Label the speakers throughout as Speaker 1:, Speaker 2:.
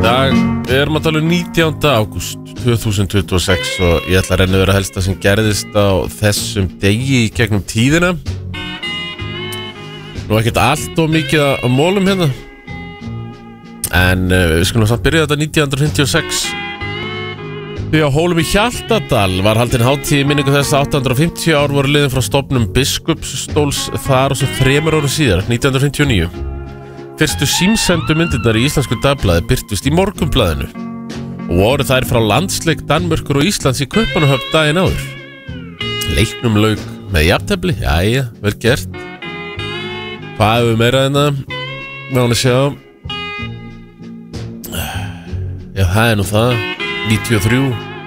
Speaker 1: dag, við erum að tala 19. ágúst 2026 og ég ætla að reyna að vera helsta sem gerðist á þessum degi í gegnum tíðina. Nú ekkert allt og mikið að mólum hérna, en við skulum samt byrja þetta 1956. Því á Hólum í Hjaltadal var haldin hátíð í minningu þess að 850 ár voru liðin frá stofnun biskupsstóls þar og svo 3 árum síðar, 1959. Fyrstu símsendu myndirnar í Íslensku dagblaði birtust í Morgunblaðinu og voru þær frá landsleik Danmerkur og Íslands í Kaupmannahöfn daginn áður. Leiknum lauk með jafntefli, jæja, vel gert. Hvað hefur meira en það? Náðum að sjá. Já, það er nú það. 93.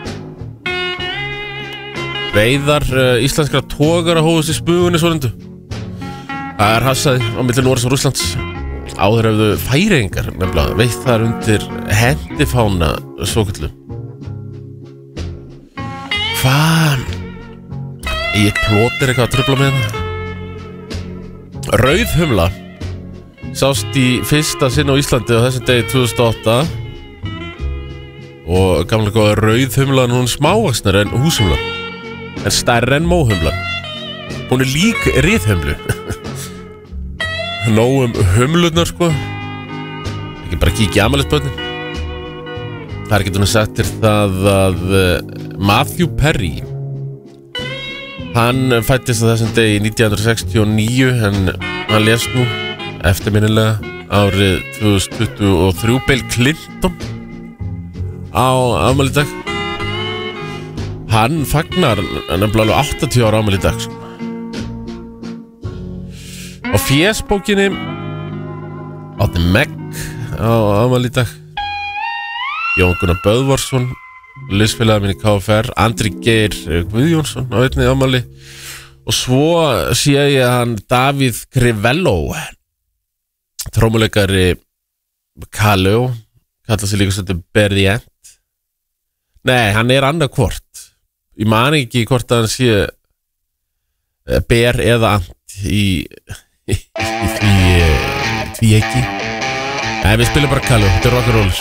Speaker 1: Veiðar íslenskra togara hófust í Spugunni svonefndu. Það er hafsaði á milli Noregs og Rússlands. Áður hefðu Færeyingar nefnilega veitt þar undir hendifána svoköllu. Hvað? Ég plótir eitthvað að trufla með það. Rauðhumla sást í fyrsta sinn á Íslandi á þessum degi 2008 og gamla góða rauðhumlan, hún smávaxnari en húshumlan en stærri en móhumlan. Hún er lík riðhumlu. Nóg humlurnar sko. Ekki bara kíkja í afmælisbörnin. Það getur nú sagt þér það að Matthew Perry, hann fæddist á þessum degi 1969 en hann lést nú eftirminnilega árið 2023. Bill Clinton á afmælisdag. Hann fagnar nefnilega 80 ára afmæli í dag sko. Á fésbókinni átti Meg á afmæli í dag. Jón Gunnar Böðvarsson, liðsfélagi minn í KFR, Andri Geir Guðjónsson á einnig afmæli og svo sé ég hann Davíð Crivello, trómuleikari Kaleo, kallar sig líka svolítið Berði Ent. Nei, hann er annað hvort. Ég man ekki hvort að hann sé Ber eða Ant í því ekki. Nei, við spilum bara Kaleo, þetta er rock'n'roll.